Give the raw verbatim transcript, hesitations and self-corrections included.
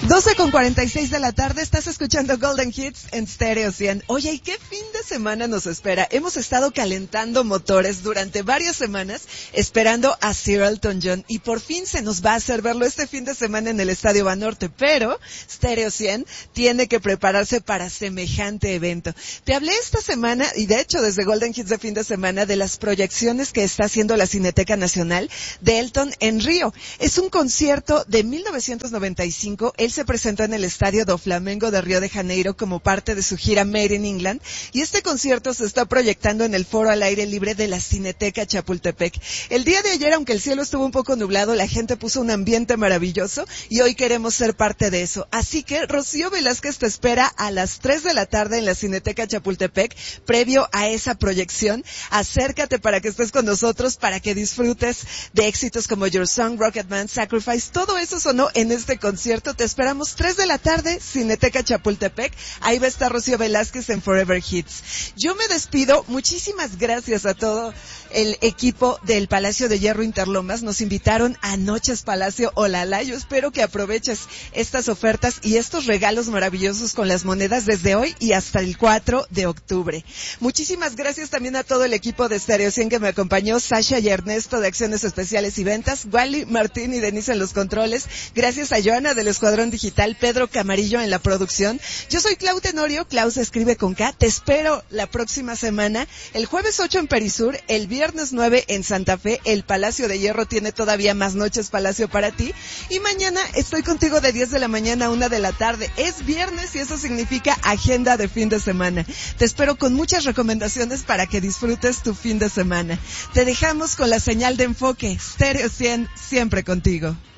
doce con cuarenta y seis de la tarde, estás escuchando Golden Hits en Stereo cien. Oye, ¿y qué fin de semana nos espera? Hemos estado calentando motores durante varias semanas esperando a Sir Elton John y por fin se nos va a hacer verlo este fin de semana en el Estadio Banorte, pero Stereo cien tiene que prepararse para semejante evento. Te hablé esta semana, y de hecho desde Golden Hits de fin de semana, de las proyecciones que está haciendo la Cineteca Nacional de Elton en Río. Es un concierto de mil novecientos noventa y cinco, él se presentó en el Estadio do Flamengo de Río de Janeiro como parte de su gira Made in England, y este concierto se está proyectando en el foro al aire libre de la Cineteca Chapultepec. El día de ayer, aunque el cielo estuvo un poco nublado, la gente puso un ambiente maravilloso y hoy queremos ser parte de eso. Así que Rocío Velázquez te espera a las tres de la tarde en la Cineteca Chapultepec, previo a esa proyección. Acércate para que estés con nosotros, para que disfrutes de éxitos como Your Song, Rocketman, Sacrifice. Todo eso sonó en este concierto. Te esperamos tres de la tarde, Cineteca Chapultepec. Ahí va a estar Rocío Velázquez en Forever Hits. Yo me despido. Muchísimas gracias a todo el equipo del Palacio de Hierro Interlomas. Nos invitaron a Noches Palacio Olala. Yo espero que aproveches estas ofertas y estos regalos maravillosos con las monedas desde hoy y hasta el cuatro de octubre. Muchísimas gracias también a todo el equipo de Stereo cien que me acompañó, Sasha y Ernesto de Acciones Especiales y Ventas, Wally, Martín y Denise en los controles. Gracias a Joana del Escuadrón Digital, Pedro Camarillo en la producción. Yo soy Clau Tenorio, Clau se escribe con K. Te espero la próxima semana, el jueves ocho en Perisur, el viernes nueve en Santa Fe. El Palacio de Hierro tiene todavía más Noches Palacio para ti. Y mañana estoy contigo de diez de la mañana a una de la tarde. Es viernes y eso significa agenda de fin de semana. Te espero con muchas recomendaciones para que disfrutes tu fin de semana. Te dejamos con la señal de enfoque. Stereo cien, siempre contigo.